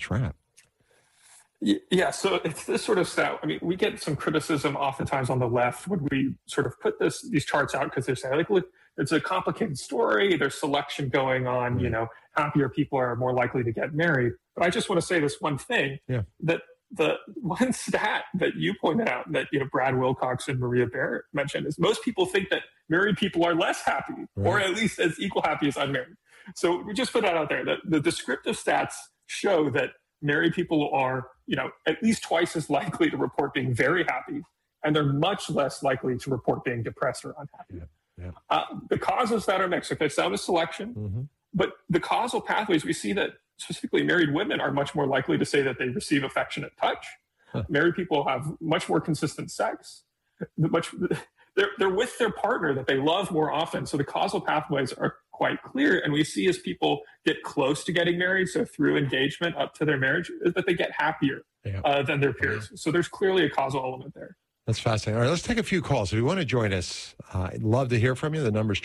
trap. Yeah, so it's this sort of stat. I mean, we get some criticism oftentimes on the left when we sort of put these charts out because they say, like, look, it's a complicated story. There's selection going on. Right. You know, happier people are more likely to get married. But I just want to say this one thing: that the one stat that you pointed out that Brad Wilcox and Maria Barrett mentioned is most people think that married people are less happy, or at least as equal happy as unmarried. So we just put that out there. That the descriptive stats show that married people are, at least twice as likely to report being very happy, and they're much less likely to report being depressed or unhappy. The causes that are mixed. Okay, some is selection, but the causal pathways, we see that specifically married women are much more likely to say that they receive affectionate touch. Married people have much more consistent sex. They're with their partner that they love more often. So the causal pathways are quite clear. And we see as people get close to getting married, so through engagement up to their marriage, is that they get happier than their peers. So there's clearly a causal element there. That's fascinating. All right, let's take a few calls. If you want to join us, I'd love to hear from you. The number's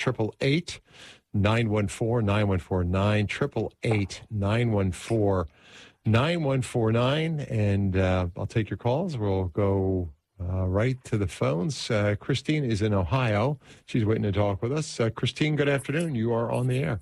888-914-9149, 888-914-9149. And I'll take your calls. We'll go right to the phones. Christine is in Ohio. She's waiting to talk with us. Christine, good afternoon. You are on the air.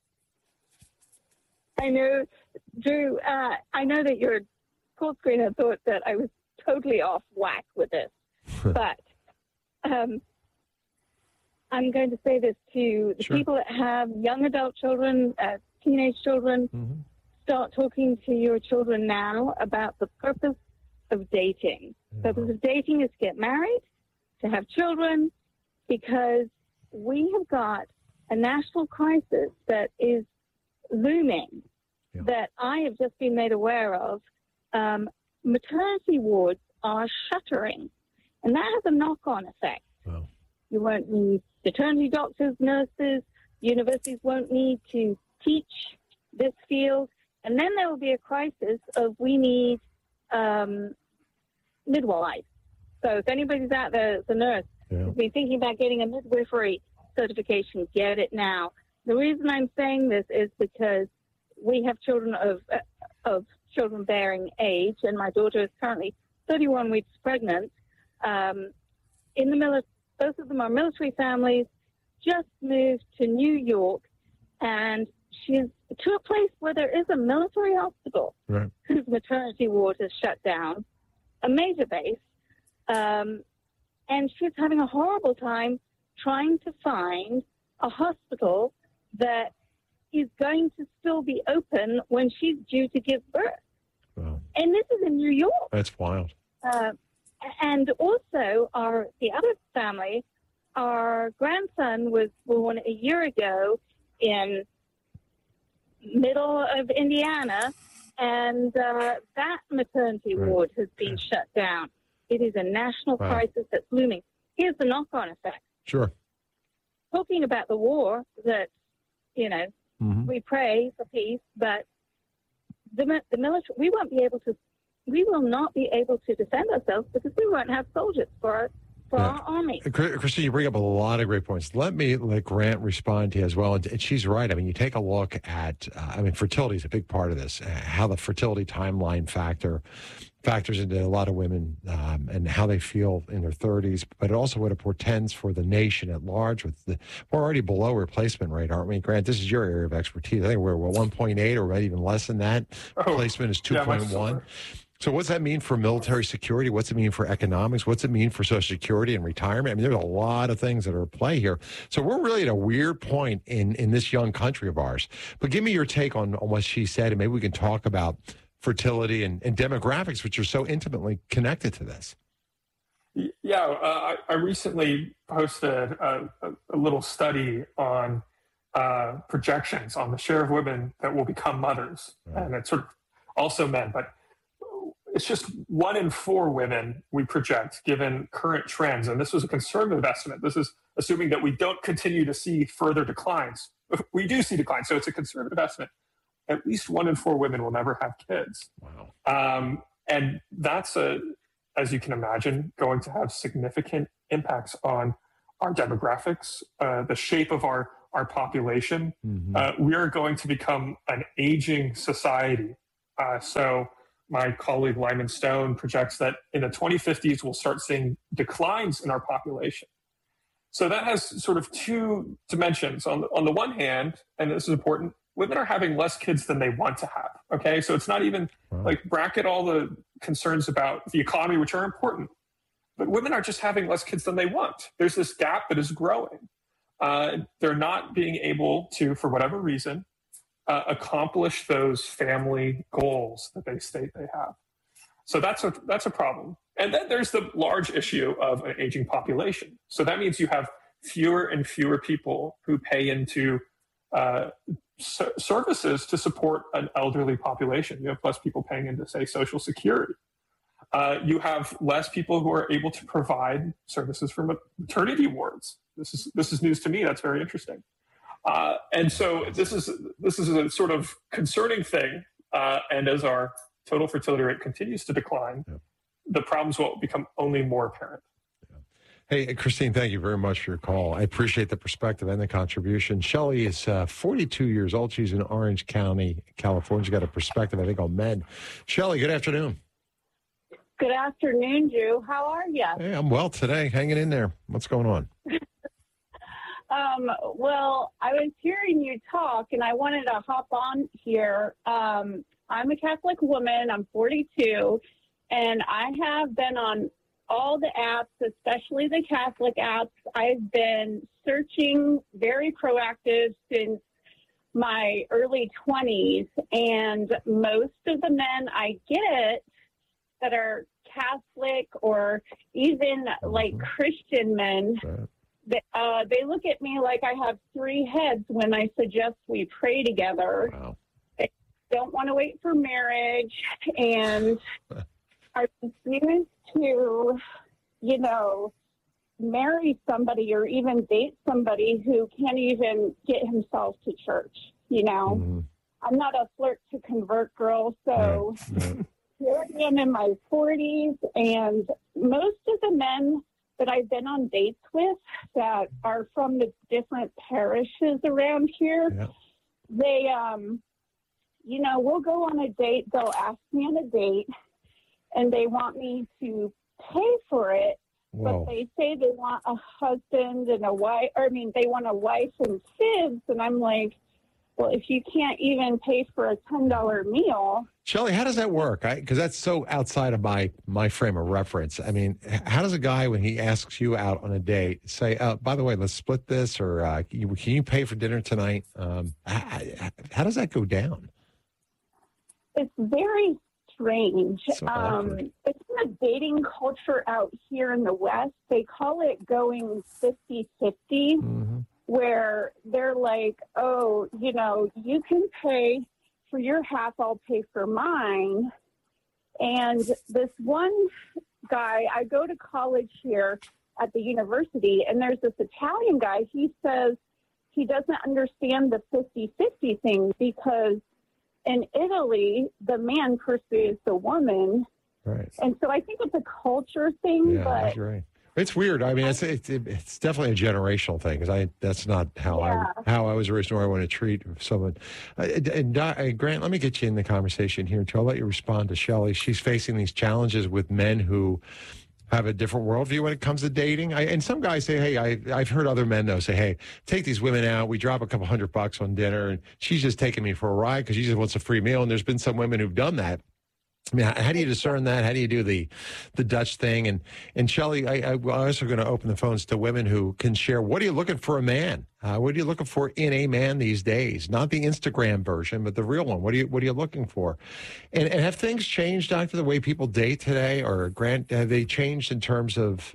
I know, Drew, I know that your call screener thought that I was totally off whack with this, but I'm going to say this to the people that have young adult children, teenage children. Start talking to your children now about the purpose of dating. The purpose of dating is to get married, to have children, because we have got a national crisis that is looming that I have just been made aware of. Maternity wards are shuttering, and that has a knock-on effect. Wow. You won't need maternity doctors, nurses, universities won't need to teach this field, and then there will be a crisis of we need midwives. So if anybody's out there that's a nurse who's been thinking about getting a midwifery certification, get it now. The reason I'm saying this is because we have children of children-bearing age, and my daughter is currently 31 weeks pregnant. Both of them are military families, just moved to New York, and she's to a place where there is a military hospital whose maternity ward is shut down, a major base, and she's having a horrible time trying to find a hospital that is going to still be open when she's due to give birth. Wow. And this is in New York. That's wild. And also, the other family, our grandson was born a year ago in middle of Indiana, and that maternity ward has been shut down. It is a national crisis that's looming. Here's the knock-on effect. Sure. Talking about the war, that, we pray for peace, but the military, we will not be able to defend ourselves because we won't have soldiers for our army. Christine, you bring up a lot of great points. Let me let Grant respond to you as well. And she's right. I mean, you take a look at, fertility is a big part of this, how the fertility timeline factors into a lot of women and how they feel in their 30s, but also what it portends for the nation at large. We're already below replacement rate, aren't we? Grant, this is your area of expertise. I think we're 1.8 or maybe even less than that. Replacement is 2.1. So what's that mean for military security? What's it mean for economics? What's it mean for Social Security and retirement? I mean, there's a lot of things that are at play here. So we're really at a weird point in this young country of ours. But give me your take on what she said, and maybe we can talk about fertility and demographics, which are so intimately connected to this. Yeah, I recently posted a little study on projections on the share of women that will become mothers. And it's sort of also men, but it's just 1 in 4 women we project given current trends. And this was a conservative estimate. This is assuming that we don't continue to see further declines. We do see declines, so it's a conservative estimate. At least 1 in 4 women will never have kids. Wow. And that's, as you can imagine, going to have significant impacts on our demographics, the shape of our population. We are going to become an aging society So my colleague Lyman Stone projects that in the 2050s, we'll start seeing declines in our population. So that has sort of two dimensions. On the one hand, and this is important, women are having less kids than they want to have. Okay, so it's not even like bracket all the concerns about the economy, which are important, but women are just having less kids than they want. There's this gap that is growing. They're not being able to, for whatever reason, accomplish those family goals that they state they have. So that's a problem. And then there's the large issue of an aging population. So that means you have fewer and fewer people who pay into services to support an elderly population. You have less people paying into, say, Social Security. You have less people who are able to provide services for maternity wards. This is news to me. That's very interesting. And so this is a sort of concerning thing. And as our total fertility rate continues to decline, the problems will become only more apparent. Hey, Christine, thank you very much for your call. I appreciate the perspective and the contribution. Shelley is 42 years old. She's in Orange County, California. She's got a perspective, I think, on men. Shelley, good afternoon. Good afternoon, Drew. How are you? Hey, I'm well today. Hanging in there. What's going on? Well, I was hearing you talk, and I wanted to hop on here. I'm a Catholic woman. I'm 42, and I have been on all the apps, especially the Catholic apps. I've been searching, very proactive since my early 20s, and most of the men I get that are Catholic or even like Christian men, they look at me like I have three heads when I suggest we pray together. Wow. They don't want to wait for marriage and are refused to, marry somebody or even date somebody who can't even get himself to church, I'm not a flirt to convert girl, so here I am in my 40s, and most of the men that I've been on dates with that are from the different parishes around here, they, we'll go on a date, they'll ask me on a date, and they want me to pay for it, but they say they want a husband and a wife, they want a wife and kids, and I'm like, well, if you can't even pay for a $10 meal. Shelley, how does that work? Because that's so outside of my frame of reference. I mean, how does a guy, when he asks you out on a date, say, by the way, let's split this, or can you pay for dinner tonight? How does that go down? It's very strange. So it's a dating culture out here in the West. They call it going 50-50. Where they're like, oh, you can pay for your half, I'll pay for mine. And this one guy, I go to college here at the university, and there's this Italian guy. He says he doesn't understand the 50-50 thing because in Italy, the man pursues the woman. Right. And so I think it's a culture thing. Yeah, but that's right. It's weird. I mean, it's definitely a generational thing, because that's not how I was raised, nor I want to treat someone. Grant, let me get you in the conversation here too. I'll let you respond to Shelley. She's facing these challenges with men who have a different worldview when it comes to dating. And some guys say, hey, I've heard other men though say, hey, take these women out. We drop a couple $100 on dinner, and she's just taking me for a ride because she just wants a free meal. And there's been some women who've done that. I mean, how do you discern that? How do you do the Dutch thing? And Shelley, I'm also going to open the phones to women who can share. What are you looking for a man? What are you looking for in a man these days? Not the Instagram version, but the real one. What are you looking for? And have things changed, Doctor, the way people date today? Or Grant, have they changed in terms of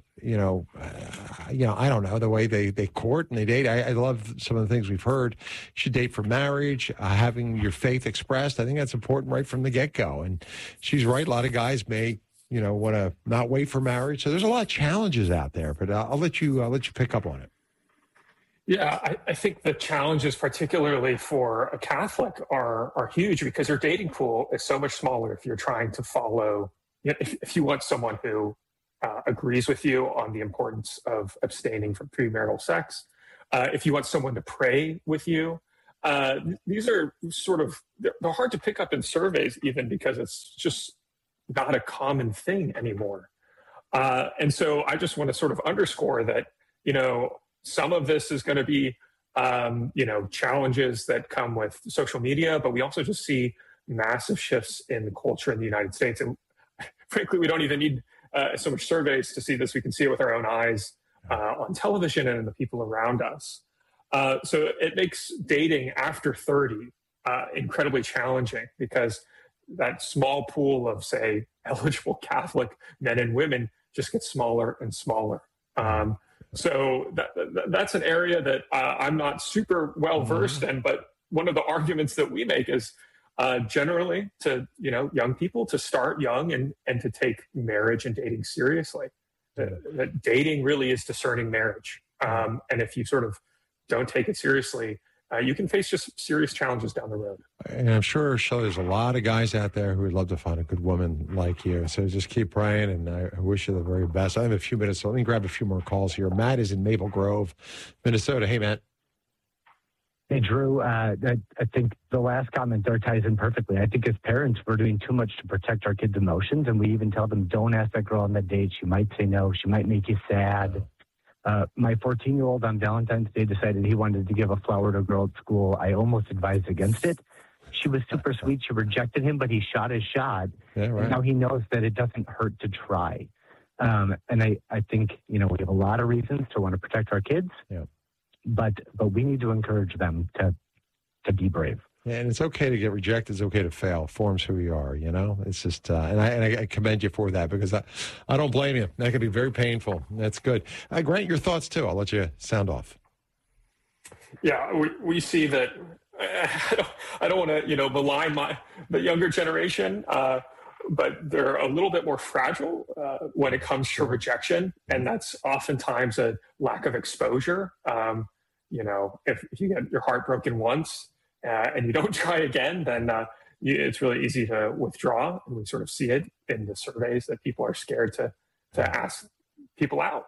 I don't know, the way they court and they date? I love some of the things we've heard. You should date for marriage, having your faith expressed. I think that's important right from the get-go. And she's right. A lot of guys may, want to not wait for marriage. So there's a lot of challenges out there, but I'll let you pick up on it. Yeah, I think the challenges, particularly for a Catholic, are huge because your dating pool is so much smaller if you're trying to follow, if you want someone who agrees with you on the importance of abstaining from premarital sex, if you want someone to pray with you, these are sort of, they're hard to pick up in surveys even because it's just not a common thing anymore. And so I just want to sort of underscore that, some of this is going to be, challenges that come with social media, but we also just see massive shifts in the culture in the United States. And frankly, we don't even need so much surveys to see this. We can see it with our own eyes on television and in the people around us. So it makes dating after 30 incredibly challenging because that small pool of, say, eligible Catholic men and women just gets smaller and smaller. So that's an area that I'm not super well versed in, but one of the arguments that we make is generally to young people to start young and to take marriage and dating seriously. That dating really is discerning marriage, and if you sort of don't take it seriously, you can face just serious challenges down the road. And I'm sure, Shelley, there's a lot of guys out there who would love to find a good woman like you. So just keep praying, and I wish you the very best. I have a few minutes, so let me grab a few more calls here. Matt is in Maple Grove, Minnesota. Hey, Matt. Hey, Drew. I think the last comment there ties in perfectly. I think as parents, we're doing too much to protect our kids' emotions, and we even tell them, don't ask that girl on that date. She might say no. She might make you sad. My 14-year-old on Valentine's Day decided he wanted to give a flower to a girl at school. I almost advised against it. She was super sweet. She rejected him, but he shot his shot. Yeah, right. And now he knows that it doesn't hurt to try. And I think, we have a lot of reasons to want to protect our kids, but we need to encourage them to be brave. Yeah, and it's okay to get rejected. It's okay to fail. Forms who you are, It's just, and I commend you for that because I don't blame you. That can be very painful. That's good. Grant, your thoughts too. I'll let you sound off. Yeah, we see that. I don't want to, malign the younger generation, but they're a little bit more fragile when it comes to rejection, and that's oftentimes a lack of exposure. If you get your heart broken once, and you don't try again, then it's really easy to withdraw. And we sort of see it in the surveys that people are scared to ask people out.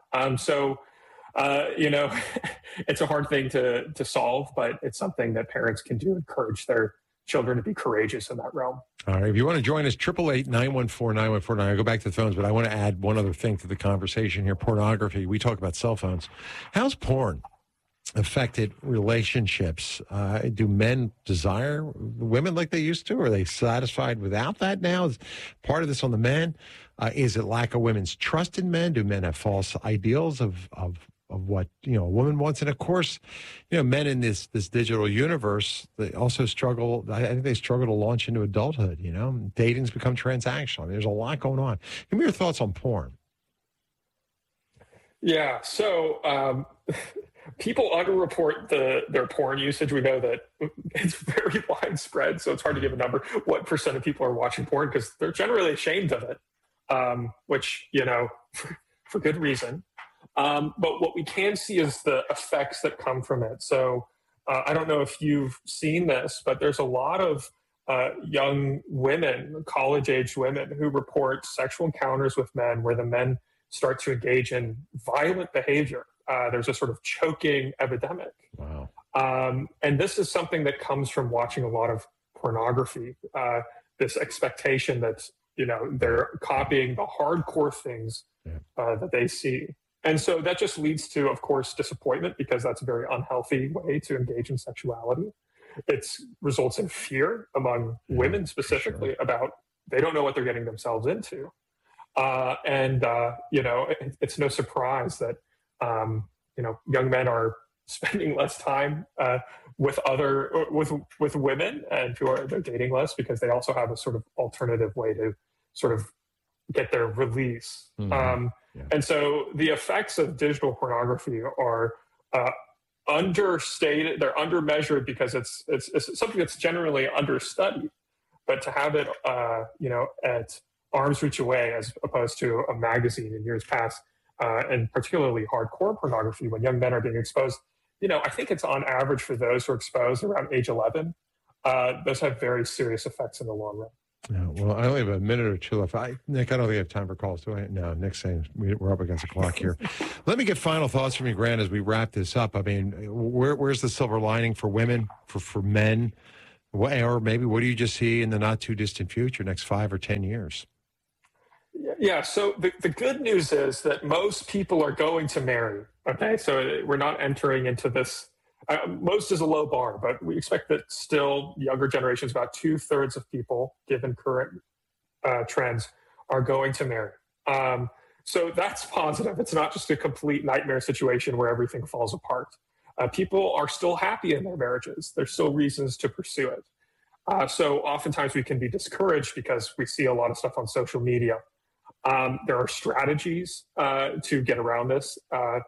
It's a hard thing to solve, but it's something that parents can do, encourage their children to be courageous in that realm. All right. If you want to join us, 888-914-9149. I'll go back to the phones, but I want to add one other thing to the conversation here. Pornography. We talk about cell phones. How's porn affected relationships? Do men desire women like they used to? Are they satisfied without that now? Is part of this on the men? Is it lack of women's trust in men? Do men have false ideals of what a woman wants? And of course, men in this digital universe, they also struggle. I think they struggle to launch into adulthood. Dating's become transactional. There's a lot going on. Give me your thoughts on porn. Yeah. So. People underreport their porn usage. We know that it's very widespread, so it's hard to give a number. What % of people are watching porn because they're generally ashamed of it, which, for good reason. But what we can see is the effects that come from it. So I don't know if you've seen this, but there's a lot of young women, college-age women, who report sexual encounters with men where the men start to engage in violent behavior. There's a sort of choking epidemic. Wow. And this is something that comes from watching a lot of pornography, this expectation that, they're copying the hardcore things that they see. And so that just leads to, of course, disappointment because that's a very unhealthy way to engage in sexuality. It results in fear among women specifically about they don't know what they're getting themselves into. It's no surprise that young men are spending less time with women and they're dating less because they also have a sort of alternative way to sort of get their release. Mm-hmm. And so the effects of digital pornography are understated. They're undermeasured because it's something that's generally understudied. But to have it, at arm's reach away as opposed to a magazine in years past, and particularly hardcore pornography when young men are being exposed, I think it's on average for those who are exposed around age 11. Those have very serious effects in the long run. Yeah, well, I only have a minute or two left. Nick, I don't think I have time for calls, do I? No, Nick's saying we're up against the clock here. Let me get final thoughts from you, Grant, as we wrap this up. I mean, where's the silver lining for women, for men? Or maybe what do you just see in the not-too-distant future, next 5 or 10 years? Yeah, so the good news is that most people are going to marry, okay? So we're not entering into this. Most is a low bar, but we expect that still younger generations, about 2/3 of people, given current trends, are going to marry. So that's positive. It's not just a complete nightmare situation where everything falls apart. People are still happy in their marriages. There's still reasons to pursue it. So oftentimes we can be discouraged because we see a lot of stuff on social media. There are strategies to get around this.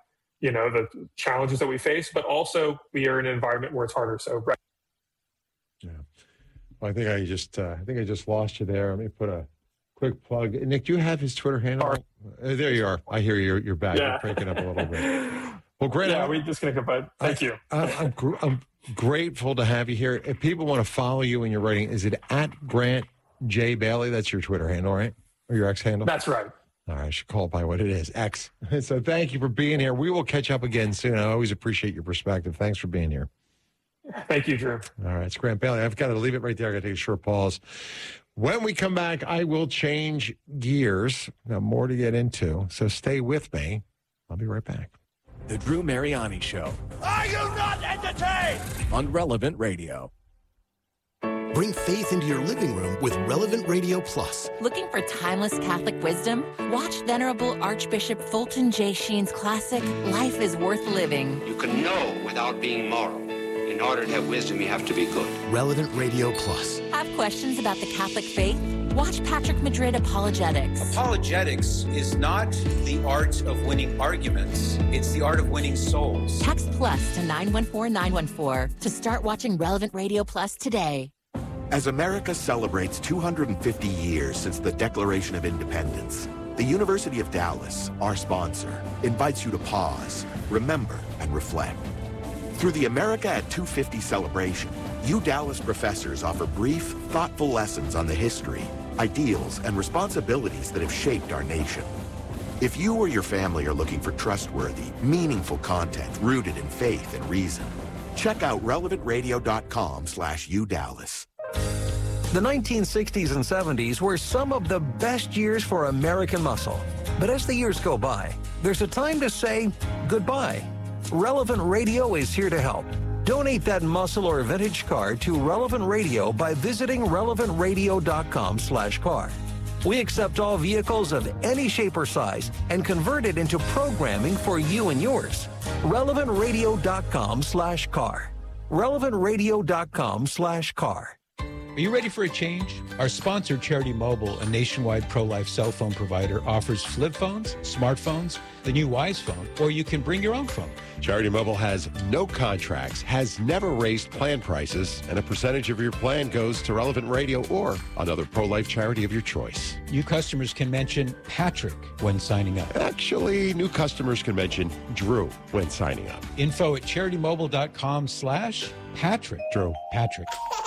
The challenges that we face, but also we are in an environment where it's harder. So, right. Yeah, well, I think I just lost you there. Let me put a quick plug. Nick, do you have his Twitter handle? There you are. I hear you're back. Yeah. You're breaking up a little bit. Well, Grant. Yeah, we're just going to go, bud. Thank you. I'm grateful to have you here. If people want to follow you in your writing, is it at Grant J. Bailey? That's your Twitter handle, right? Or your X handle? That's right. All right, I should call it by what it is, X. So thank you for being here. We will catch up again soon. I always appreciate your perspective. Thanks for being here. Thank you, Drew. All right, it's Grant Bailey. I've got to leave it right there. I've got to take a short pause. When we come back, I will change gears. Now, more to get into, so stay with me. I'll be right back. The Drew Mariani Show. Are you not entertained? On Relevant Radio. Bring faith into your living room with Relevant Radio Plus. Looking for timeless Catholic wisdom? Watch Venerable Archbishop Fulton J. Sheen's classic, Life is Worth Living. You can know without being moral. In order to have wisdom, you have to be good. Relevant Radio Plus. Have questions about the Catholic faith? Watch Patrick Madrid Apologetics. Apologetics is not the art of winning arguments. It's the art of winning souls. Text plus to 914-914 to start watching Relevant Radio Plus today. As America celebrates 250 years since the Declaration of Independence, the University of Dallas, our sponsor, invites you to pause, remember, and reflect. Through the America at 250 celebration, Dallas professors offer brief, thoughtful lessons on the history, ideals, and responsibilities that have shaped our nation. If you or your family are looking for trustworthy, meaningful content rooted in faith and reason, check out relevantradio.com/UDallas. The 1960s and 70s were some of the best years for American muscle. But as the years go by, there's a time to say goodbye. Relevant Radio is here to help. Donate that muscle or vintage car to Relevant Radio by visiting relevantradio.com/car. We accept all vehicles of any shape or size and convert it into programming for you and yours. relevantradio.com/car. relevantradio.com/car. Are you ready for a change? Our sponsor, Charity Mobile, a nationwide pro-life cell phone provider, offers flip phones, smartphones, the new Wise phone, or you can bring your own phone. Charity Mobile has no contracts, has never raised plan prices, and a percentage of your plan goes to Relevant Radio or another pro-life charity of your choice. New customers can mention Patrick when signing up. Actually, new customers can mention Drew when signing up. Info at CharityMobile.com/Patrick. Drew. Patrick.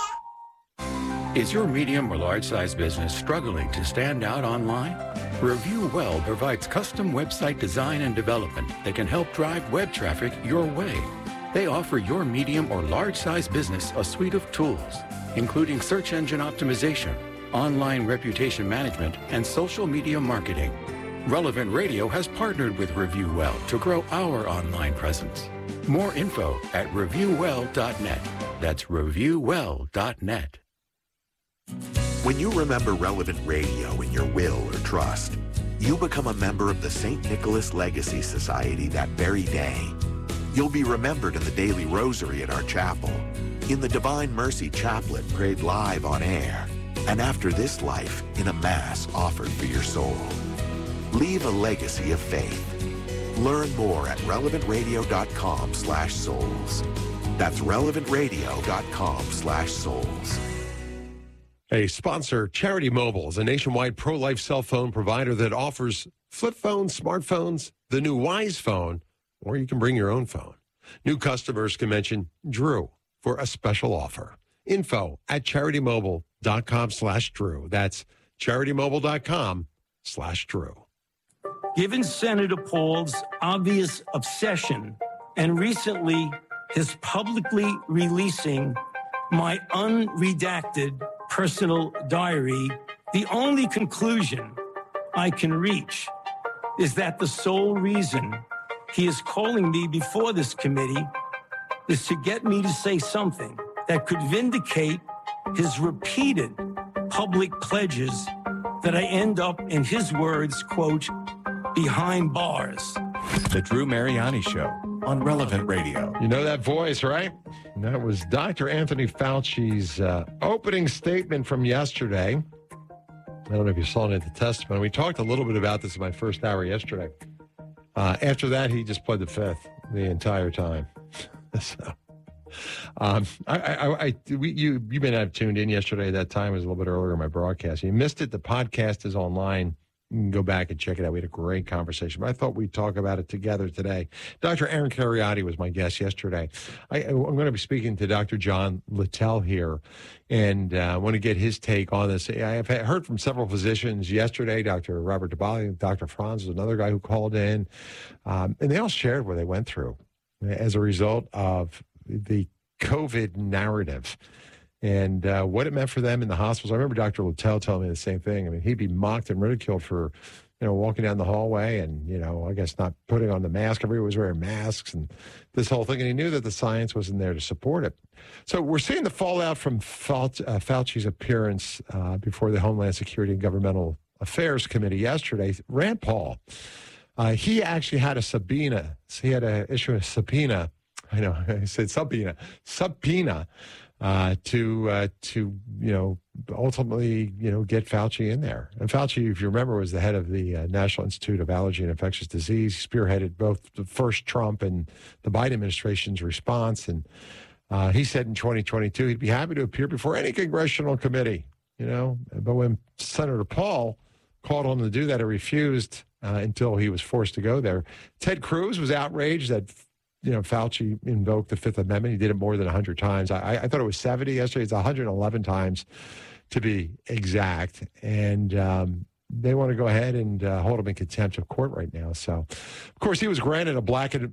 Is your medium or large size business struggling to stand out online? Review Well provides custom website design and development that can help drive web traffic your way. They offer your medium or large size business a suite of tools, including search engine optimization, online reputation management, and social media marketing. Relevant Radio has partnered with Review Well to grow our online presence. More info at reviewwell.net. That's reviewwell.net. When you remember Relevant Radio in your will or trust, you become a member of the St. Nicholas Legacy Society that very day. You'll be remembered in the daily rosary at our chapel, in the Divine Mercy Chaplet prayed live on air, and after this life in a Mass offered for your soul. Leave a legacy of faith. Learn more at relevantradio.com/souls. That's relevantradio.com/souls. A sponsor, Charity Mobile, is a nationwide pro-life cell phone provider that offers flip phones, smartphones, the new Wise phone, or you can bring your own phone. New customers can mention Drew for a special offer. Info at CharityMobile.com. CharityMobile.com/Drew. That's CharityMobile.com/Drew. Given Senator Paul's obvious obsession and recently his publicly releasing my unredacted personal diary, the only conclusion I can reach is that the sole reason he is calling me before this committee is to get me to say something that could vindicate his repeated public pledges that I end up, in his words, quote, behind bars. The Drew Mariani Show on Relevant Radio. You know that voice, right? And that was Dr. Anthony Fauci's opening statement from yesterday. I don't know if you saw it at the testimony. We talked a little bit about this in my first hour yesterday. After that, he just pled the fifth the entire time. So, you may not have tuned in yesterday at that time. It was a little bit earlier in my broadcast. You missed it. The podcast is online. You can go back and check it out. We had a great conversation, but I thought we'd talk about it together today. Dr. Aaron Kheriaty was my guest yesterday. I'm going to be speaking to Dr. John Littell here, and I want to get his take on this. I've heard from several physicians yesterday, Dr. Robert DeBali, Dr. Franz was another guy who called in, and they all shared what they went through as a result of the COVID narrative. And what it meant for them in the hospitals. I remember Dr. Littell telling me the same thing. I mean, he'd be mocked and ridiculed for, walking down the hallway and, I guess not putting on the mask. Everybody was wearing masks and this whole thing. And he knew that the science wasn't there to support it. So we're seeing the fallout from Fauci's appearance before the Homeland Security and Governmental Affairs Committee yesterday. Rand Paul, he actually had a subpoena. So he had to issue a subpoena. I know, I said subpoena to ultimately, get Fauci in there. And Fauci, if you remember, was the head of the National Institute of Allergy and Infectious Disease. He spearheaded both the first Trump and the Biden administration's response. And he said in 2022, he'd be happy to appear before any congressional committee, But when Senator Paul called on him to do that, he refused until he was forced to go there. Ted Cruz was outraged that Fauci invoked the Fifth Amendment. He did it more than 100 times. I thought it was 70 yesterday. It's 111 times to be exact. And they want to go ahead and hold him in contempt of court right now. So, of course, he was granted a blanket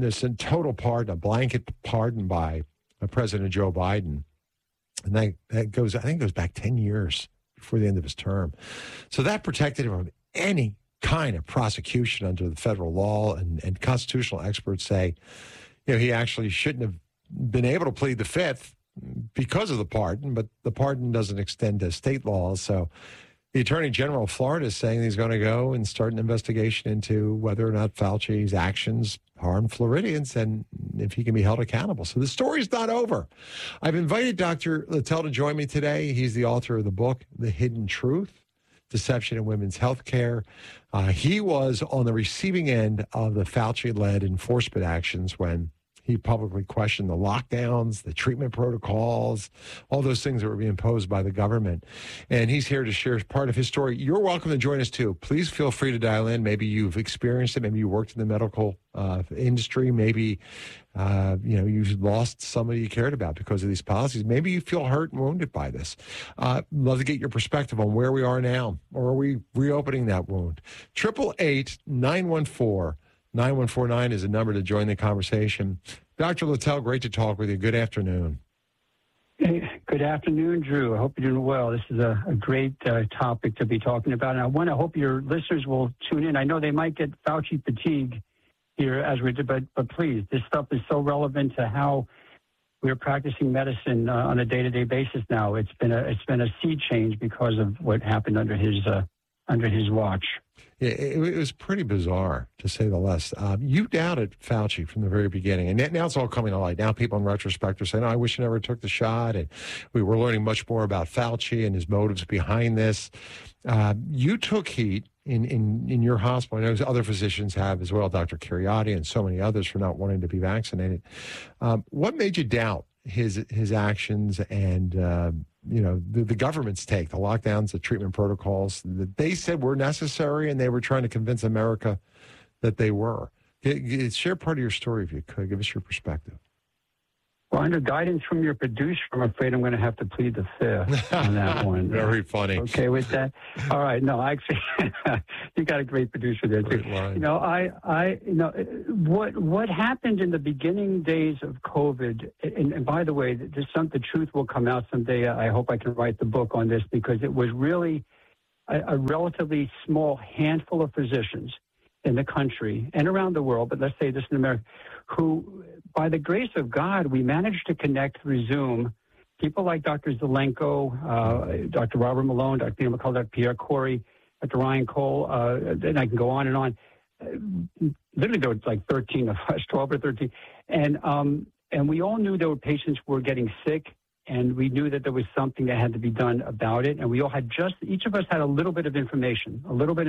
pardon by President Joe Biden. And that goes, I think, goes back 10 years before the end of his term. So that protected him from any kind of prosecution under the federal law, and constitutional experts say, he actually shouldn't have been able to plead the fifth because of the pardon, but the pardon doesn't extend to state laws. So the Attorney General of Florida is saying he's going to go and start an investigation into whether or not Fauci's actions harm Floridians and if he can be held accountable. So the story's not over. I've invited Dr. Littell to join me today. He's the author of the book, The Hidden Truth: Deception in Women's Healthcare. He was on the receiving end of the Fauci-led enforcement actions when he publicly questioned the lockdowns, the treatment protocols, all those things that were being imposed by the government. And he's here to share part of his story. You're welcome to join us, too. Please feel free to dial in. Maybe you've experienced it. Maybe you worked in the medical industry. Maybe, you lost somebody you cared about because of these policies. Maybe you feel hurt and wounded by this. Love to get your perspective on where we are now. Or are we reopening that wound? 888-914-9149 is a number to join the conversation. Dr. Littell, great to talk with you. Good afternoon. Hey, good afternoon, Drew. I hope you're doing well. This is a great topic to be talking about. And I hope your listeners will tune in. I know they might get Fauci fatigue here as we do, but please, this stuff is so relevant to how we're practicing medicine on a day-to-day basis now. It's been a sea change because of what happened under his watch. Yeah, it was pretty bizarre, to say the least. You doubted Fauci from the very beginning, and now it's all coming to light. Now people in retrospect are saying, I wish I never took the shot, and we were learning much more about Fauci and his motives behind this. You took heat in your hospital. I know other physicians have as well, Dr. Kheriaty and so many others, for not wanting to be vaccinated. What made you doubt his actions and the government's take, the lockdowns, the treatment protocols that they said were necessary, and they were trying to convince America that they were? Share part of your story if you could. Give us your perspective. Well, under guidance from your producer, I'm afraid I'm going to have to plead the fifth on that one. Very funny. Okay with that? All right. No, actually, you got a great producer there too. What happened in the beginning days of COVID, and by the way, the truth will come out someday. I hope I can write the book on this, because it was really a relatively small handful of physicians in the country and around the world, but let's say this in America, who, by the grace of God, we managed to connect through Zoom. People like Dr. Zelenko, Dr. Robert Malone, Dr. Peter McCullough, Dr. Pierre Corey, Dr. Ryan Cole, and I can go on and on. Literally, there were like 13 of us, 12 or 13. And we all knew there were patients who were getting sick, and we knew that there was something that had to be done about it. And we all had each of us had a little bit of information,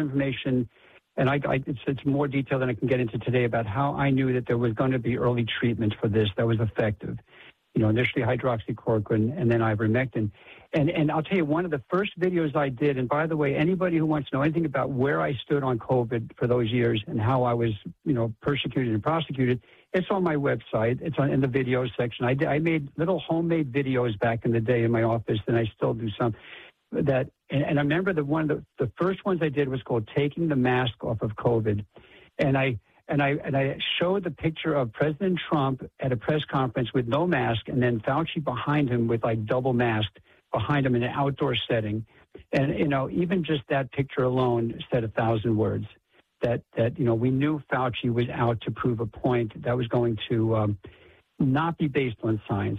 and it's more detail than I can get into today about how I knew that there was going to be early treatment for this that was effective. Initially hydroxychloroquine and then ivermectin. And I'll tell you, one of the first videos I did, and by the way, anybody who wants to know anything about where I stood on COVID for those years and how I was, persecuted and prosecuted, it's on my website. It's in the video section. I made little homemade videos back in the day in my office, and I still do some. And I remember one of the first ones I did was called "Taking the Mask Off of COVID," and I showed the picture of President Trump at a press conference with no mask, and then Fauci behind him with like double masked behind him in an outdoor setting, and even just that picture alone said 1,000 words. That we knew Fauci was out to prove a point that was going to not be based on science,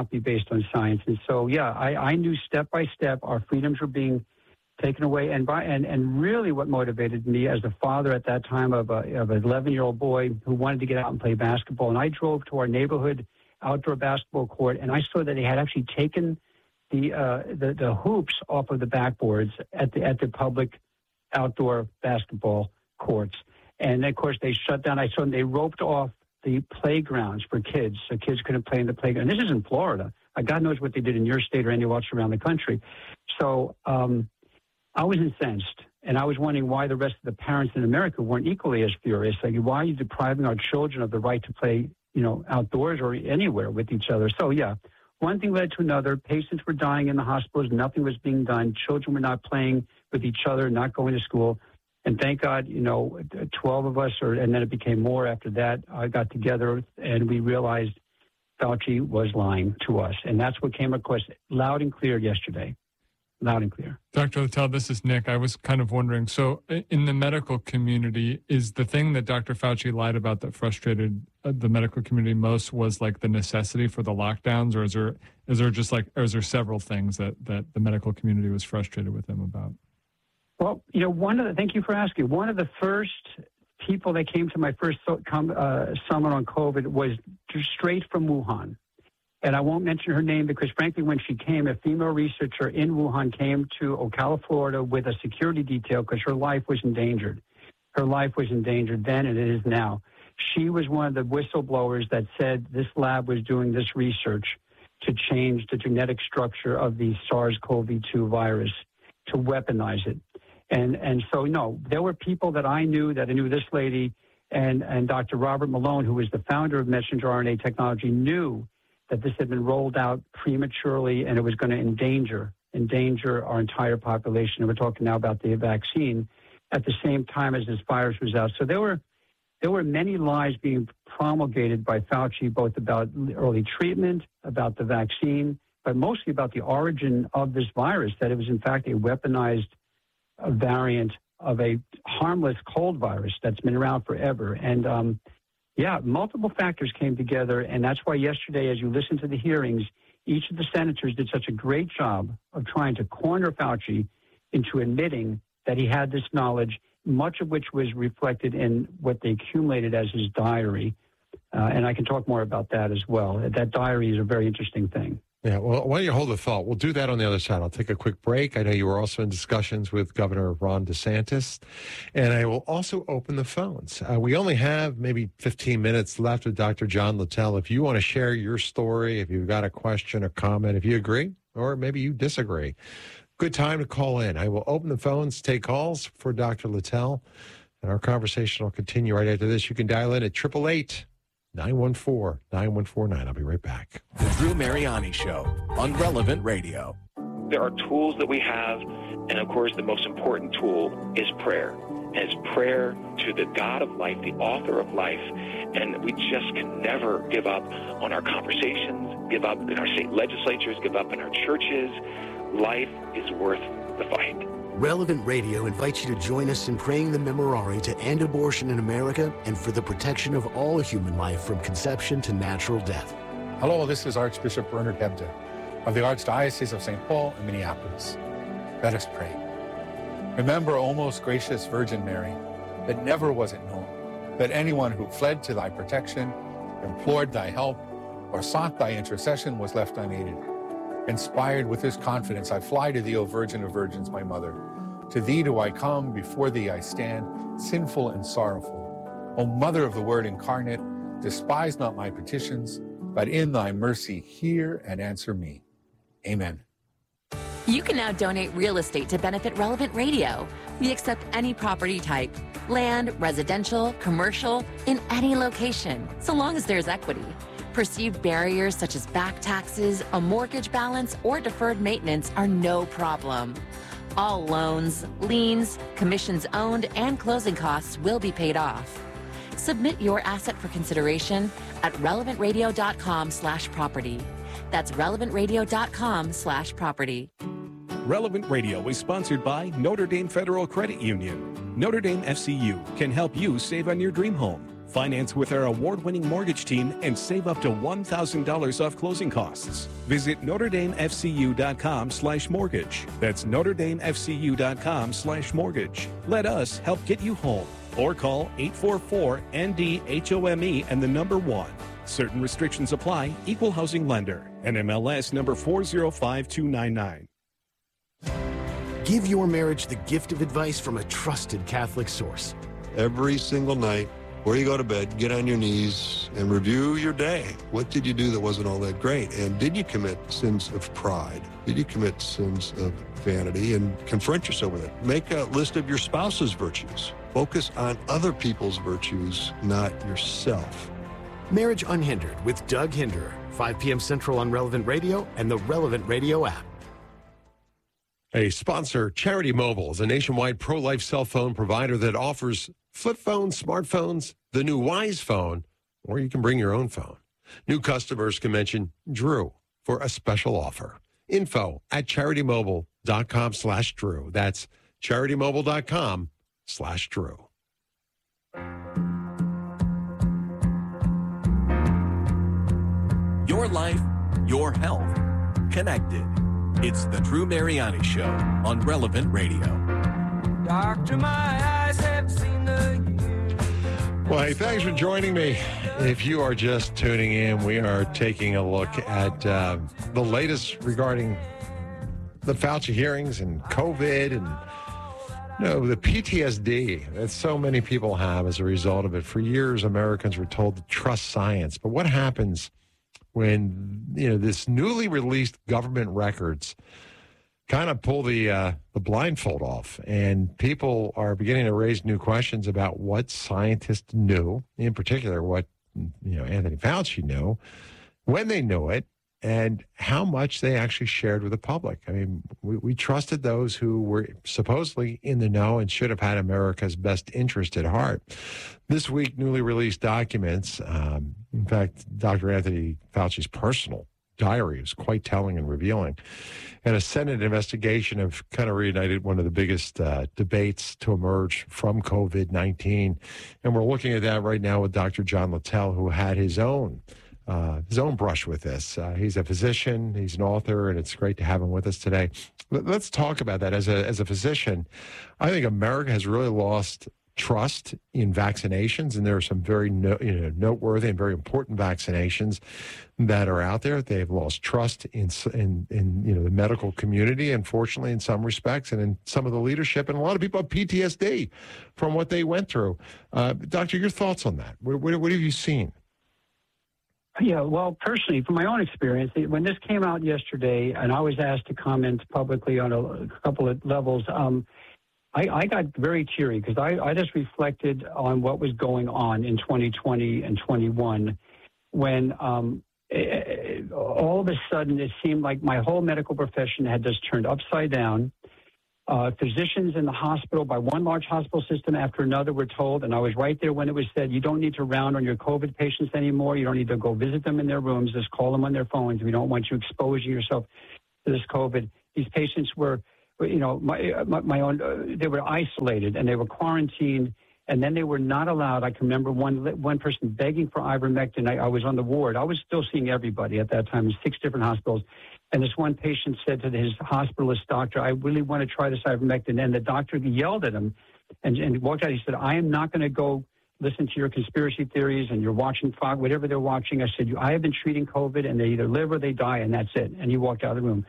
And so, I knew step by step our freedoms were being taken away. And really what motivated me as a father at that time of an 11-year-old boy who wanted to get out and play basketball. And I drove to our neighborhood outdoor basketball court, and I saw that they had actually taken the hoops off of the backboards at the public outdoor basketball courts. And, of course, they shut down. I saw them, they roped off the playgrounds for kids, so kids couldn't play in the playground. And this is in Florida. God knows what they did in your state or anywhere else around the country. So I was incensed, and I was wondering why the rest of the parents in America weren't equally as furious. Like, why are you depriving our children of the right to play, outdoors or anywhere with each other? So, one thing led to another. Patients were dying in the hospitals. Nothing was being done. Children were not playing with each other, not going to school. And thank God, 12 of us, and then it became more after that, I got together and we realized Fauci was lying to us. And that's what came across loud and clear yesterday. Loud and clear. Dr. Littell, this is Nick. I was kind of wondering, so in the medical community, is the thing that Dr. Fauci lied about that frustrated the medical community most was like the necessity for the lockdowns, or is there several things that the medical community was frustrated with him about? Well, thank you for asking. One of the first people that came to my first summit on COVID was straight from Wuhan. And I won't mention her name because, frankly, when she came, a female researcher in Wuhan came to Ocala, Florida with a security detail because her life was endangered. Her life was endangered then, and it is now. She was one of the whistleblowers that said this lab was doing this research to change the genetic structure of the SARS-CoV-2 virus, to weaponize it. And so, no, there were people that I knew this lady and Dr. Robert Malone, who was the founder of messenger RNA technology, knew that this had been rolled out prematurely and it was going to endanger our entire population. And we're talking now about the vaccine at the same time as this virus was out. So there were many lies being promulgated by Fauci, both about early treatment, about the vaccine, but mostly about the origin of this virus, that it was in fact a weaponized variant of a harmless cold virus that's been around forever. And multiple factors came together. And that's why yesterday, as you listened to the hearings, each of the senators did such a great job of trying to corner Fauci into admitting that he had this knowledge, much of which was reflected in what they accumulated as his diary. And I can talk more about that as well. That diary is a very interesting thing. Yeah, well, why don't you hold the thought? We'll do that on the other side. I'll take a quick break. I know you were also in discussions with Governor Ron DeSantis, and I will also open the phones. We only have maybe 15 minutes left with Dr. John Littell. If you want to share your story, if you've got a question or comment, if you agree, or maybe you disagree, good time to call in. I will open the phones, take calls for Dr. Littell, and our conversation will continue right after this. You can dial in at 914-9149. I'll be right back. The Drew Mariani Show on Relevant Radio. There are tools that we have, and of course the most important tool is prayer. And it's prayer to the God of life, the author of life, and we just can never give up on our conversations, give up in our state legislatures, give up in our churches. Life is worth the fight. Relevant Radio invites you to join us in praying the Memorare to end abortion in America and for the protection of all human life from conception to natural death. Hello, this is Archbishop Bernard Hebda of the Archdiocese of St. Paul in Minneapolis. Let us pray. Remember, O most gracious Virgin Mary, that never was it known that anyone who fled to thy protection, implored thy help, or sought thy intercession was left unaided. Inspired with this confidence, I fly to thee, O Virgin of Virgins, my mother. To thee do I come, before thee I stand, sinful and sorrowful. O Mother of the Word incarnate, despise not my petitions, but in thy mercy hear and answer me. Amen. You can now donate real estate to benefit Relevant Radio. We accept any property type, land, residential, commercial, in any location, so long as there's equity. Perceived barriers such as back taxes, a mortgage balance, or deferred maintenance are no problem. All loans, liens, commissions owned, and closing costs will be paid off. Submit your asset for consideration at relevantradio.com/property. That's relevantradio.com/property. Relevant Radio is sponsored by Notre Dame Federal Credit Union. Notre Dame FCU can help you save on your dream home. Finance with our award-winning mortgage team and save up to $1,000 off closing costs. Visit NotreDameFCU.com/mortgage. That's NotreDameFCU.com/mortgage. Let us help get you home. Or call 844-ND-HOME and the number 1. Certain restrictions apply. Equal housing lender. NMLS number 405299. Give your marriage the gift of advice from a trusted Catholic source. Every single night, before you go to bed, get on your knees and review your day. What did you do that wasn't all that great? And did you commit sins of pride? Did you commit sins of vanity? And confront yourself with it. Make a list of your spouse's virtues. Focus on other people's virtues, not yourself. Marriage Unhindered with Doug Hinderer, 5 p.m. Central on Relevant Radio and the Relevant Radio app. A sponsor, Charity Mobile, is a nationwide pro-life cell phone provider that offers flip phones, smartphones, the new Wise phone, or you can bring your own phone. New customers can mention Drew for a special offer. Info at CharityMobile.com/Drew. That's CharityMobile.com/Drew. Your life, your health, connected. It's the Drew Mariani Show on Relevant Radio. Doctor, my eyes have seen the years. Well, hey, thanks for joining me. If you are just tuning in, we are taking a look at the latest regarding the Fauci hearings and COVID and the PTSD that so many people have as a result of it. For years, Americans were told to trust science. But what happens when, this newly released government records kind of pull the blindfold off, and people are beginning to raise new questions about what scientists knew, in particular what Anthony Fauci knew, when they knew it, and how much they actually shared with the public. I mean, we trusted those who were supposedly in the know and should have had America's best interest at heart. This week, newly released documents, in fact, Dr. Anthony Fauci's personal diary is quite telling and revealing. And a Senate investigation have kind of reignited one of the biggest debates to emerge from COVID-19. And we're looking at that right now with Dr. John Littell, who had his own brush with this. He's a physician, he's an author, and it's great to have him with us today. Let's talk about that. As a physician, I think America has really lost trust in vaccinations, and there are some very noteworthy and very important vaccinations that are out there. They've lost trust in the medical community, unfortunately, in some respects, and in some of the leadership, and a lot of people have PTSD from what they went through. Doctor, your thoughts on that? What have you seen? Yeah, well, personally, from my own experience, when this came out yesterday, and I was asked to comment publicly on a couple of levels, I got very teary because I just reflected on what was going on in 2020 and 21. when all of a sudden it seemed like my whole medical profession had just turned upside down. Physicians in the hospital, by one large hospital system after another, were told, and I was right there when it was said, you don't need to round on your COVID patients anymore. You don't need to go visit them in their rooms. Just call them on their phones. We don't want you exposing yourself to this COVID. These patients were, my own, they were isolated and they were quarantined, and then they were not allowed. I can remember one person begging for ivermectin. I was on the ward. I was still seeing everybody at that time in 6 different hospitals. And this one patient said to his hospitalist doctor, I really want to try this ivermectin. And the doctor yelled at him and walked out. He said, I am not going to go listen to your conspiracy theories and you're watching Fox, whatever they're watching. I said, I have been treating COVID and they either live or they die, and that's it. And he walked out of the room.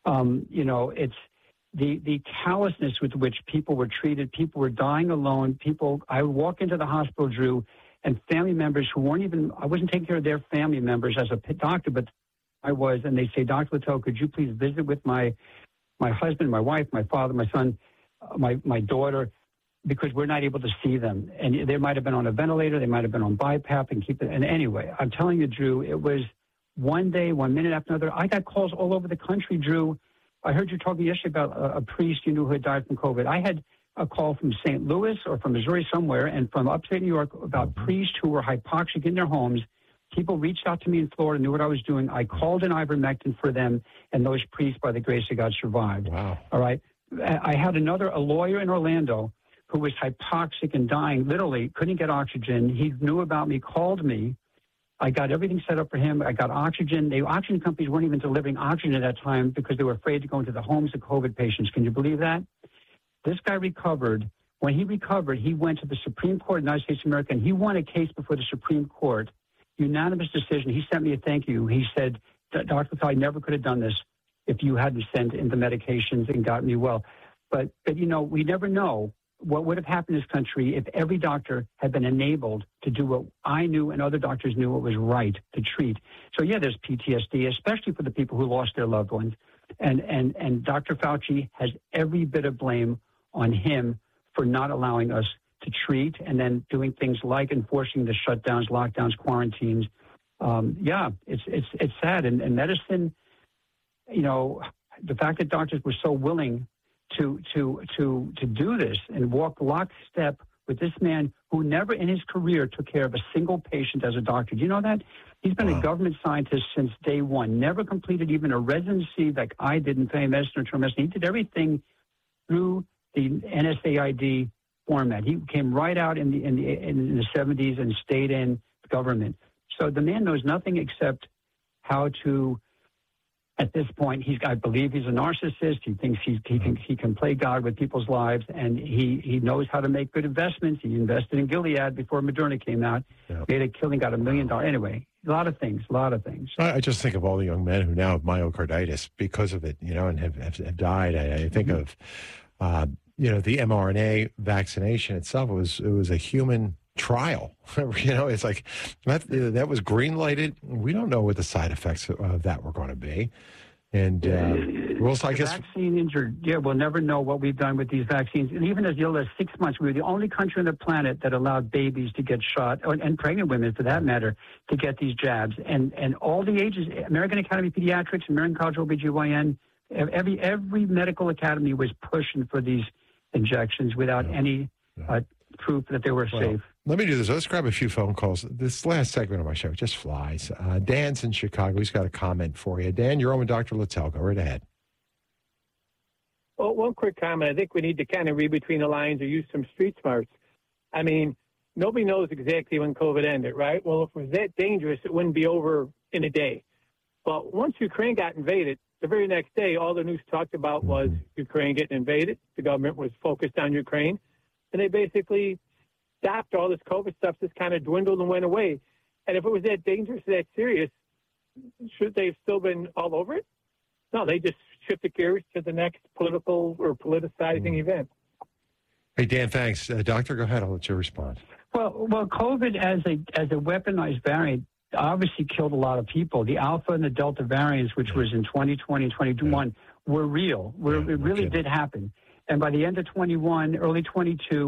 It's the callousness with which people were treated. People were dying alone. I would walk into the hospital, Drew, and family members who I wasn't taking care of their family members as a doctor, but I was, and they say, Dr. Littell, could you please visit with my husband, my wife, my father, my son, my daughter, because we're not able to see them. And they might have been on a ventilator, they might have been on BiPAP, and anyway, I'm telling you, Drew, it was one day, 1 minute after another. I got calls all over the country, Drew. I heard you talking yesterday about a priest you knew who had died from COVID. I had a call from St. Louis or from Missouri somewhere, and from upstate New York about priests who were hypoxic in their homes. People reached out to me in Florida, knew what I was doing. I called in ivermectin for them, and those priests, by the grace of God, survived. Wow. All right. I had a lawyer in Orlando who was hypoxic and dying, literally couldn't get oxygen. He knew about me, called me. I got everything set up for him. I got oxygen. The oxygen companies weren't even delivering oxygen at that time because they were afraid to go into the homes of COVID patients. Can you believe that? This guy recovered. When he recovered, he went to the Supreme Court of the United States of America, and he won a case before the Supreme Court. Unanimous decision. He sent me a thank you. He said, Dr. Littell, I never could have done this if you hadn't sent in the medications and got me well. But we never know what would have happened in this country if every doctor had been enabled to do what I knew and other doctors knew what was right to treat. So, yeah, there's PTSD, especially for the people who lost their loved ones. And Dr. Fauci has every bit of blame on him for not allowing us to treat and then doing things like enforcing the shutdowns, lockdowns, quarantines. It's sad. And medicine, the fact that doctors were so willing to do this and walk lockstep with this man who never in his career took care of a single patient as a doctor. Do you know that? He's been a government scientist since day one, never completed even a residency like I did in family medicine or internal medicine. He did everything through the NSAID format. He came right out in the 70s and stayed in government. So the man knows nothing except how to, at this point, I believe he's a narcissist. He thinks he can play God with people's lives, and he knows how to make good investments. He invested in Gilead before Moderna came out, made a killing, got $1 million. Anyway, a lot of things. I just think of all the young men who now have myocarditis because of it, and have died. I think of, the mRNA vaccination itself. It was a human trial. It's like that was green lighted. We don't know what the side effects of that were going to be. And I guess vaccine injured. Yeah, we'll never know what we've done with these vaccines. And even as young as 6 months, we were the only country on the planet that allowed babies to get shot, and pregnant women, for that matter, to get these jabs. And all the ages, American Academy of Pediatrics, American College of OBGYN, every medical academy was pushing for these injections without any proof that they were safe. Let me do this. Let's grab a few phone calls. This last segment of my show just flies. Dan's in Chicago. He's got a comment for you. Dan, you're on with Dr. Littell. Go right ahead. Well, one quick comment. I think we need to kind of read between the lines or use some street smarts. I mean, nobody knows exactly when COVID ended, right? Well, if it was that dangerous, it wouldn't be over in a day. But once Ukraine got invaded, the very next day, all the news talked about was Ukraine getting invaded. The government was focused on Ukraine. And they basically stopped all this COVID stuff, just kind of dwindled and went away. And if it was that dangerous, that serious, should they have still been all over it? No, they just shifted gears to the next political or politicizing event. Hey, Dan, thanks. Doctor, go ahead. I'll let you respond. Well, COVID as a weaponized variant obviously killed a lot of people. The Alpha and the Delta variants, which was in 2020 and 2021, were real. It really did happen. And by the end of 21, early 22,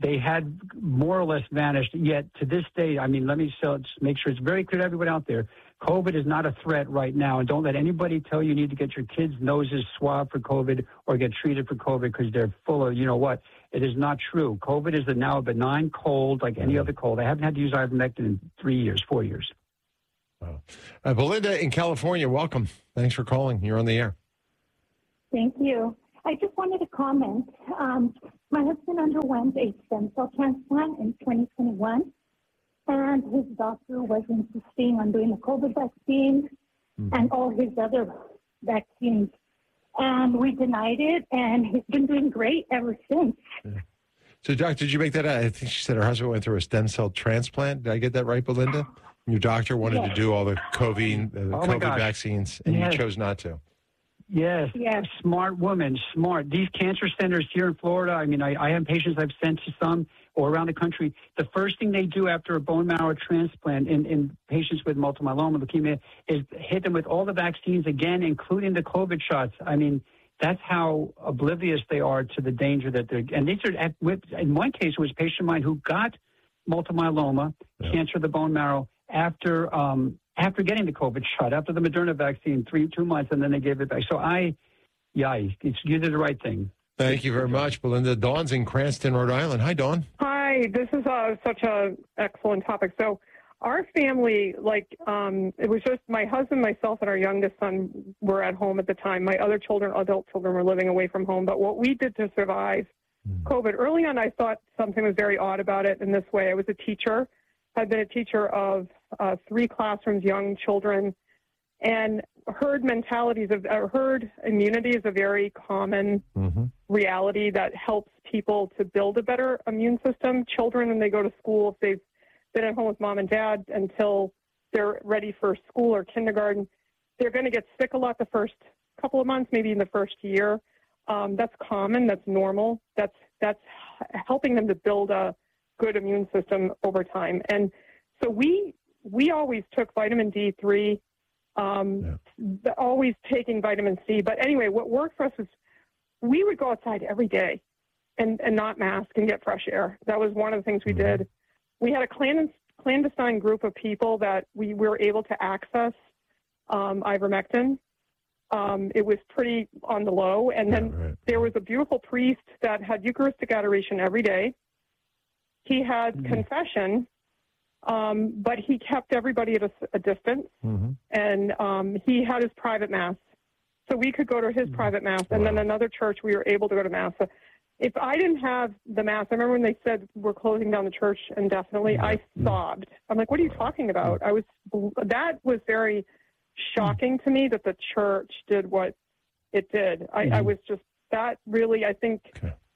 they had more or less vanished. Yet to this day, I mean, let me just make sure it's very clear to everyone out there. COVID is not a threat right now, and don't let anybody tell you need to get your kids' noses swabbed for COVID or get treated for COVID because they're full of, you know what? It is not true. COVID is now a benign cold like any other cold. I haven't had to use ivermectin in 4 years. Wow. Belinda in California, welcome. Thanks for calling. You're on the air. Thank you. I just wanted to comment. My husband underwent a stem cell transplant in 2021. And his doctor was insisting on doing the COVID vaccine and all his other vaccines. And we denied it, and he's been doing great ever since. Yeah. So, Doc, did you make that out? I think she said her husband went through a stem cell transplant. Did I get that right, Belinda? Your doctor wanted to do all the COVID vaccines, and you chose not to. Yes. Smart woman, smart. These cancer centers here in Florida, I mean, I have patients I've sent to some or around the country. The first thing they do after a bone marrow transplant in patients with multiple myeloma, leukemia, is hit them with all the vaccines again, including the COVID shots. I mean, that's how oblivious they are to the danger that they're. And these are, in one case, it was a patient of mine who got multiple myeloma, cancer of the bone marrow, after getting the COVID shot, after the Moderna vaccine, 2 months, and then they gave it back. So you did the right thing. Thank you very much, Belinda. Dawn's in Cranston, Rhode Island. Hi, Dawn. Hi, this is such an excellent topic. So our family, it was just my husband, myself, and our youngest son were at home at the time. My other children, adult children, were living away from home. But what we did to survive COVID, early on I thought something was very odd about it in this way. I was a teacher. I've been a teacher of 3 classrooms, young children, and herd immunity is a very common reality that helps people to build a better immune system. Children, when they go to school, if they've been at home with mom and dad until they're ready for school or kindergarten, they're going to get sick a lot the first couple of months, maybe in the first year. That's common. That's normal. That's helping them to build a good immune system over time. And so we always took vitamin D3, always taking vitamin C. But anyway, what worked for us was we would go outside every day and not mask and get fresh air. That was one of the things we did. We had a clandestine group of people that we were able to access ivermectin. It was pretty on the low. And then there was a beautiful priest that had Eucharistic adoration every day. He had confession, but he kept everybody at a distance, and he had his private mass. So we could go to his private mass, and then another church we were able to go to mass. So if I didn't have the mass, I remember when they said we're closing down the church indefinitely, I sobbed. I'm like, what are you talking about? That was very shocking to me that the church did what it did. I was just, that really, I think...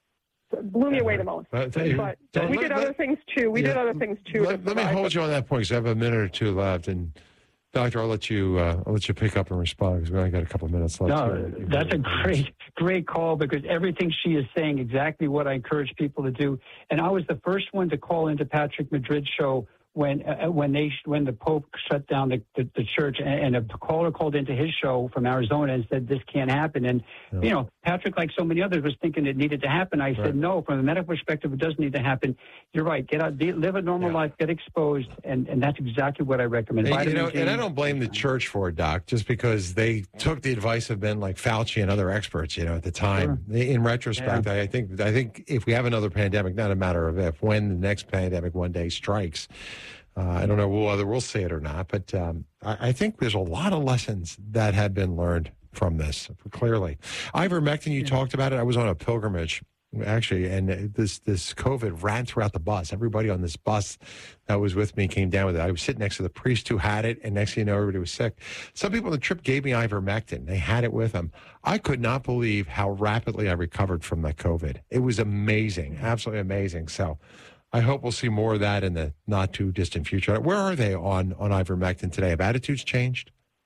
blew me away the most. But we did other things too. Let me hold you on that point because I have a minute or two left. And Doctor, I'll let you pick up and respond because we only got a couple of minutes left. No, that's a great call because everything she is saying exactly what I encourage people to do. And I was the first one to call into Patrick Madrid's show when the Pope shut down the church, and a caller called into his show from Arizona and said this can't happen. And you know, Patrick, like so many others, was thinking it needed to happen. I said no, from a medical perspective, it doesn't need to happen. You're right. Get out, live a normal life, get exposed, and that's exactly what I recommend. And I don't blame the church for it, Doc, just because they took the advice of men like Fauci and other experts. You know, at the time. Sure. In retrospect, I think if we have another pandemic, not a matter of if, when the next pandemic one day strikes. I don't know whether we'll see it or not, but I think there's a lot of lessons that have been learned from this, clearly. Ivermectin, you talked about it. I was on a pilgrimage, actually, and this COVID ran throughout the bus. Everybody on this bus that was with me came down with it. I was sitting next to the priest who had it, and next thing you know, everybody was sick. Some people on the trip gave me ivermectin. They had it with them. I could not believe how rapidly I recovered from that COVID. It was amazing, absolutely amazing. So I hope we'll see more of that in the not-too-distant future. Where are they on ivermectin today? Have attitudes changed?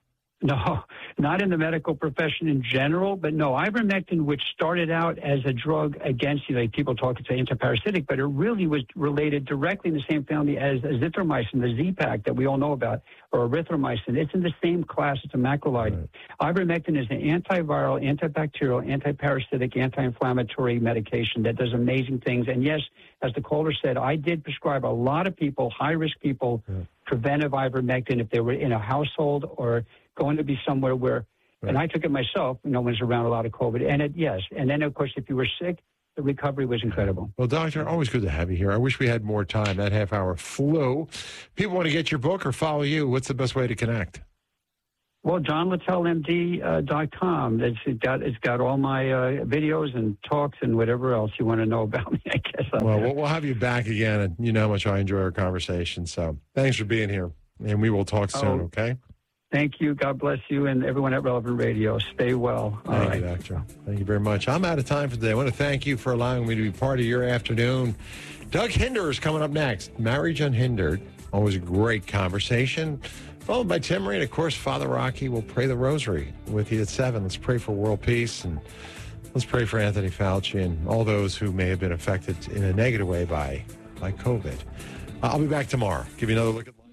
No, not in the medical profession in general, but no, ivermectin, which started out as a drug against, people talk it's antiparasitic, but it really was related directly in the same family as azithromycin, the Z-Pak that we all know about, or erythromycin. It's in the same class. It's a macrolide. Right. Ivermectin is an antiviral, antibacterial, antiparasitic, anti-inflammatory medication that does amazing things. And yes, as the caller said, I did prescribe a lot of people, high-risk people, preventive ivermectin if they were in a household or going to be somewhere where, and I took it myself, when I was around a lot of COVID. And and then, of course, if you were sick, the recovery was incredible. Well, Doctor, always good to have you here. I wish we had more time. That half hour flew. People want to get your book or follow you. What's the best way to connect? Well, JohnLittellMD.com. It's got all my videos and talks and whatever else you want to know about me, I guess. Well, we'll have you back again, and you know how much I enjoy our conversation. So thanks for being here, and we will talk soon, okay? Thank you. God bless you and everyone at Relevant Radio. Stay well. Thank you, Doctor. Thank you very much. I'm out of time for today. I want to thank you for allowing me to be part of your afternoon. Doug Hinder is coming up next. Marriage Unhindered. Always a great conversation. Followed by Tim Marie. And, of course, Father Rocky will pray the rosary with you at 7. Let's pray for world peace, and let's pray for Anthony Fauci and all those who may have been affected in a negative way by COVID. I'll be back tomorrow. Give you another look at life.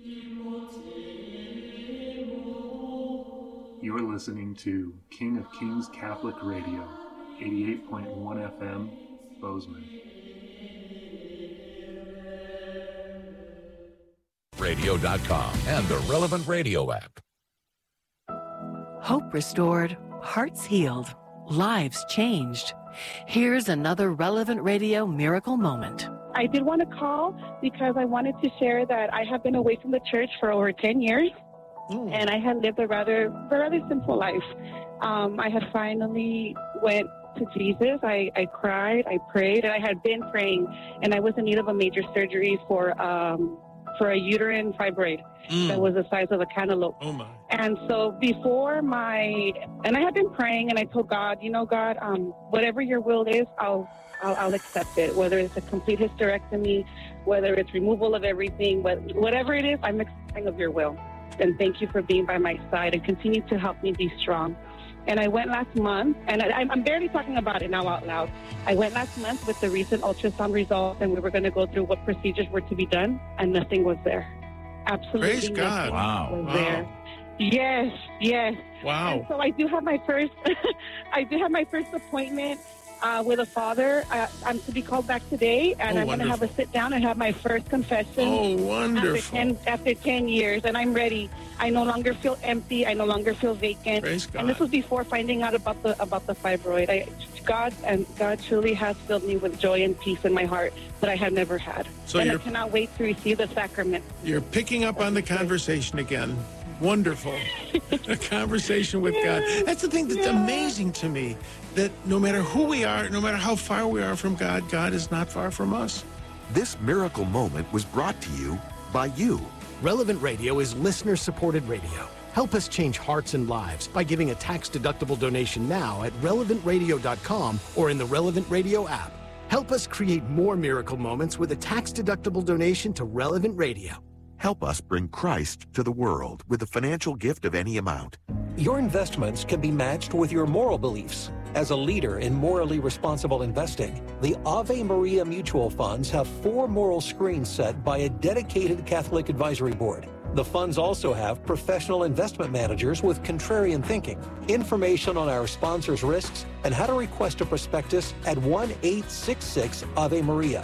You're listening to King of Kings Catholic Radio, 88.1 FM, Bozeman. Radio.com and the Relevant Radio app. Hope restored, hearts healed, lives changed. Here's another Relevant Radio miracle moment. I did want to call because I wanted to share that I have been away from the church for over 10 years. And I had lived a rather simple life. I had finally went to Jesus. I cried, I prayed, and I had been praying, and I was in need of a major surgery for a uterine fibroid that was the size of a cantaloupe. Oh my! And so and I had been praying, and I told God, God, whatever your will is, I'll accept it. Whether it's a complete hysterectomy, whether it's removal of everything, whatever it is, I'm accepting of your will. And thank you for being by my side and continue to help me be strong. And I went last month, and I'm barely talking about it now out loud. I went last month with the recent ultrasound results, and we were going to go through what procedures were to be done, and nothing was there. Absolutely Praise God. Nothing was there. Yes. Wow. And so I do have my first appointment with a father. I'm to be called back today, and I'm going to have a sit down and have my first confession. Oh, wonderful. After 10 years, and I'm ready. I no longer feel empty. I no longer feel vacant. Praise God. And this was before finding out about the fibroid. God truly has filled me with joy and peace in my heart that I had never had. So and I cannot wait to receive the sacrament. You're picking up on the conversation again. Wonderful. A conversation with God. That's the thing that's amazing to me, that no matter who we are, no matter how far we are from God, God is not far from us. This miracle moment was brought to you by you. Relevant Radio is listener-supported radio. Help us change hearts and lives by giving a tax-deductible donation now at relevantradio.com or in the Relevant Radio app. Help us create more miracle moments with a tax-deductible donation to Relevant Radio. Help us bring Christ to the world with a financial gift of any amount. Your investments can be matched with your moral beliefs. As a leader in morally responsible investing, the Ave Maria Mutual Funds have 4 moral screens set by a dedicated Catholic advisory board. The funds also have professional investment managers with contrarian thinking. Information on our sponsors' risks and how to request a prospectus at 1-866-AVE-MARIA.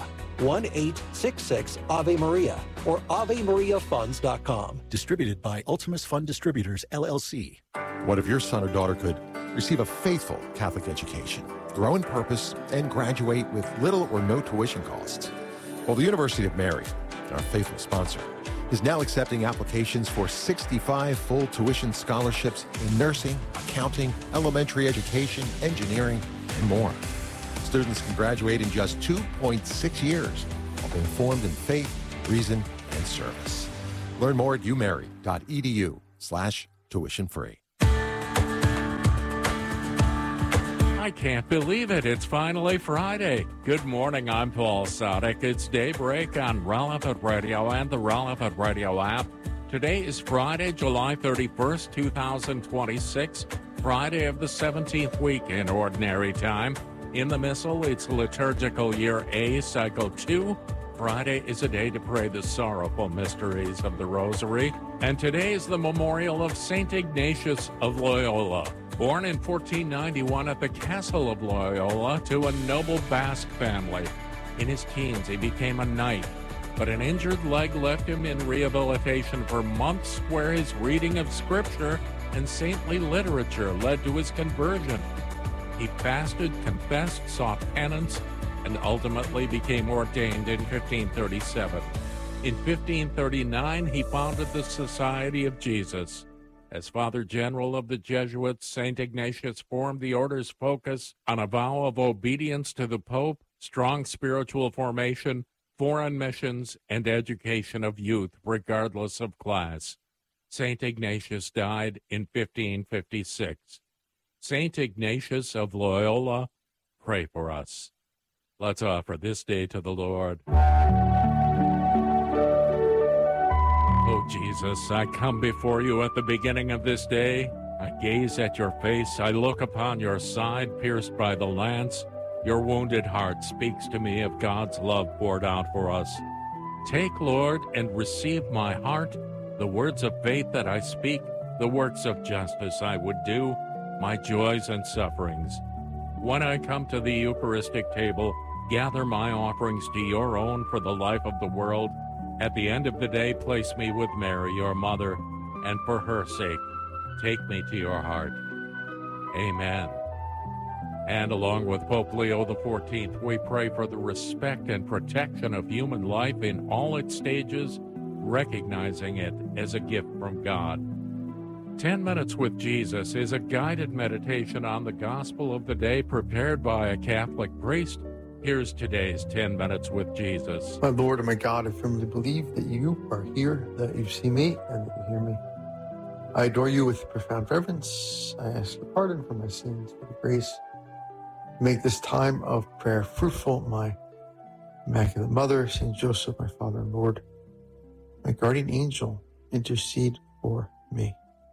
1-866-AVE-MARIA or AveMariaFunds.com. Distributed by Ultimus Fund Distributors, LLC. What if your son or daughter could receive a faithful Catholic education, grow in purpose, and graduate with little or no tuition costs? Well, the University of Mary, our faithful sponsor, is now accepting applications for 65 full tuition scholarships in nursing, accounting, elementary education, engineering, and more. Students can graduate in just 2.6 years while being formed in faith, reason, and service. Learn more at umary.edu/tuition free. I can't believe it. It's finally Friday. Good morning. I'm Paul Sadek. It's Daybreak on Relevant Radio and the Relevant Radio app. Today is Friday, July 31st, 2026, Friday of the 17th week in Ordinary Time. In the Missal, it's liturgical year A, cycle 2. Friday is a day to pray the sorrowful mysteries of the Rosary. And today is the memorial of St. Ignatius of Loyola. Born in 1491 at the Castle of Loyola to a noble Basque family. In his teens, he became a knight, but an injured leg left him in rehabilitation for months, where his reading of Scripture and saintly literature led to his conversion. He fasted, confessed, sought penance, and ultimately became ordained in 1537. In 1539, he founded the Society of Jesus. As Father General of the Jesuits, St. Ignatius formed the order's focus on a vow of obedience to the Pope, strong spiritual formation, foreign missions, and education of youth, regardless of class. St. Ignatius died in 1556. St. Ignatius of Loyola, pray for us. Let's offer this day to the Lord. Oh, Jesus, I come before you at the beginning of this day. I gaze at your face. I look upon your side pierced by the lance. Your wounded heart speaks to me of God's love poured out for us. Take, Lord, and receive my heart, the words of faith that I speak, the works of justice I would do, my joys and sufferings. When I come to the Eucharistic table, gather my offerings to your own for the life of the world. At the end of the day, place me with Mary, your mother, and for her sake, take me to your heart. Amen. And along with Pope Leo XIV, we pray for the respect and protection of human life in all its stages, recognizing it as a gift from God. 10 Minutes with Jesus is a guided meditation on the gospel of the day prepared by a Catholic priest. Here's today's 10 Minutes with Jesus. My Lord and my God, I firmly believe that you are here, that you see me, and that you hear me. I adore you with profound reverence. I ask your pardon for my sins, for the grace to make this time of prayer fruitful. My Immaculate Mother, Saint Joseph, my Father and Lord, my guardian angel, intercede for me.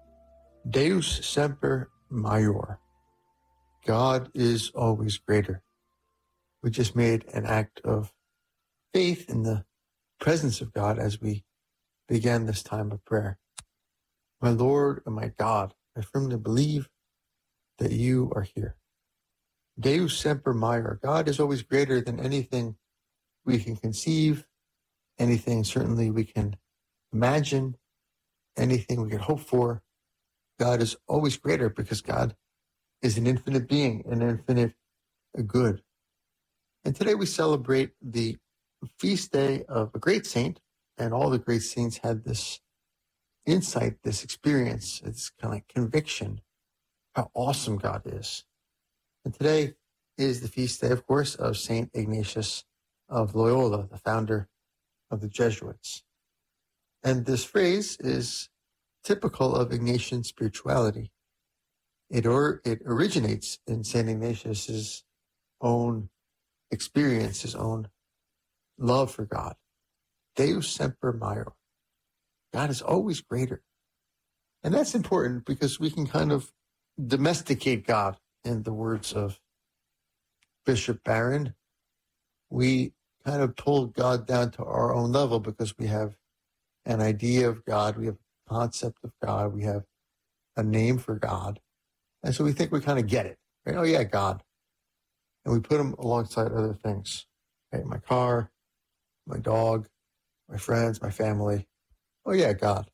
Deus semper maior. God is always greater. We just made an act of faith in the presence of God as we began this time of prayer. My Lord and my God, I firmly believe that you are here. Deus semper maior. God is always greater than anything we can conceive, anything certainly we can imagine, anything we can hope for. God is always greater because God is an infinite being, an infinite good. And today we celebrate the feast day of a great saint, and all the great saints had this insight, this experience, this kind of like conviction, how awesome God is. And today is the feast day, of course, of St. Ignatius of Loyola, the founder of the Jesuits. And this phrase is typical of Ignatian spirituality. It originates in St. Ignatius's own experience, his own love for God. Deus semper maior. God is always greater. And that's important because we can kind of domesticate God, in the words of Bishop Barron. We kind of pull God down to our own level because we have an idea of God, we have a concept of God, we have a name for God. And so we think we kind of get it, right? Oh yeah, God. And we put him alongside other things, right? My car, my dog, my friends, my family. Oh yeah, God.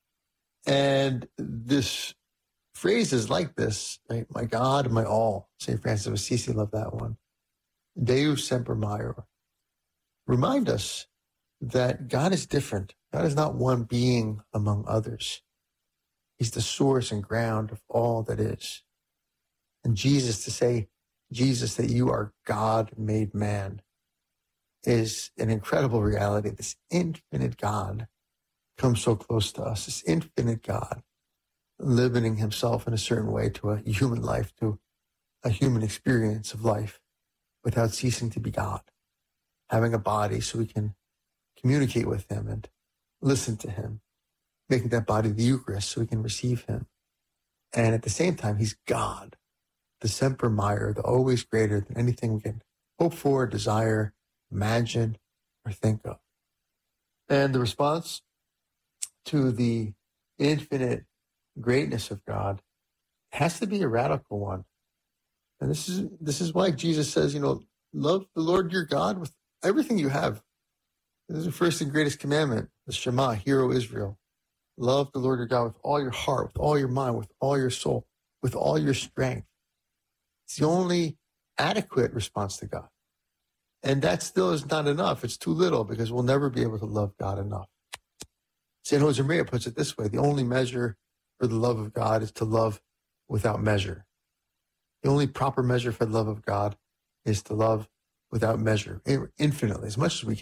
And this phrase is like this, right? My God, my all. St. Francis of Assisi loved that one. Deus semper maior. Remind us that God is different. God is not one being among others. He's the source and ground of all that is. And Jesus, to say, Jesus, that you are God made man, is an incredible reality. This infinite God comes so close to us. This infinite God limiting himself in a certain way to a human life, to a human experience of life without ceasing to be God, having a body so we can communicate with him and listen to him, making that body the Eucharist so we can receive him. And at the same time, he's God, the Semper Mater, the always greater than anything we can hope for, desire, imagine, or think of. And the response to the infinite greatness of God has to be a radical one. And this is why Jesus says, love the Lord your God with everything you have. This is the first and greatest commandment, the Shema, Hear, O Israel. Love the Lord your God with all your heart, with all your mind, with all your soul, with all your strength. It's the only adequate response to God. And that still is not enough. It's too little because we'll never be able to love God enough. St. Josemaria puts it this way: the only measure for the love of God is to love without measure. The only proper measure for the love of God is to love without measure, infinitely, as much as we